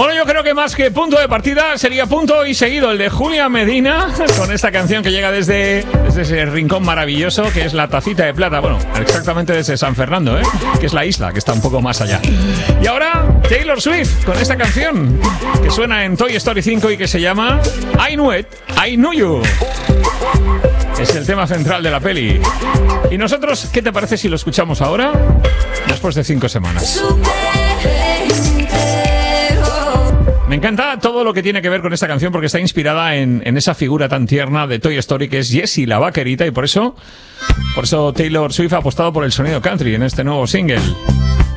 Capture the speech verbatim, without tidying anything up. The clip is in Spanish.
Bueno, yo creo que más que punto de partida sería punto y seguido el de Julia Medina con esta canción que llega desde, desde ese rincón maravilloso que es la Tacita de Plata. Bueno, exactamente desde San Fernando, ¿eh? Que es la isla, que está un poco más allá. Y ahora Taylor Swift con esta canción que suena en Toy Story cinco y que se llama I Knew It, I Knew You. Es el tema central de la peli. ¿Y nosotros qué te parece si lo escuchamos ahora? Después de cinco semanas. Me encanta todo lo que tiene que ver con esta canción porque está inspirada en, en esa figura tan tierna de Toy Story que es Jessie, la vaquerita, y por eso, por eso Taylor Swift ha apostado por el sonido country en este nuevo single.